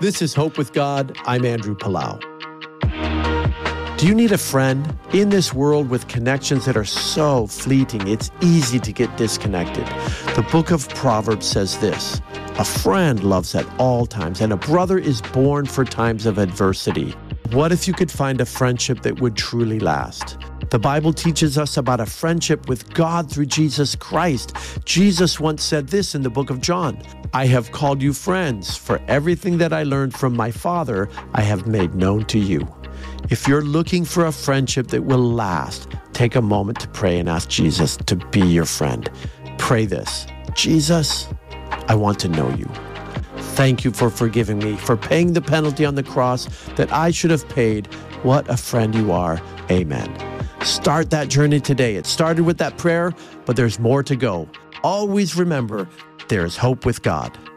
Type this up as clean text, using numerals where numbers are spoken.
This is Hope with God. I'm Andrew Palau. Do you need a friend? In this world with connections that are so fleeting, it's easy to get disconnected. The book of Proverbs says this: a friend loves at all times, and a brother is born for times of adversity. What if you could find a friendship that would truly last? The Bible teaches us about a friendship with God through Jesus Christ. Jesus once said this in the book of John: I have called you friends, for everything that I learned from my Father I have made known to you. If you're looking for a friendship that will last, take a moment to pray and ask Jesus to be your friend. Pray this: Jesus, I want to know you. Thank you for forgiving me, for paying the penalty on the cross that I should have paid. What a friend you are. Amen. Start that journey today. It started with that prayer, but there's more to go. Always remember, there is hope with God.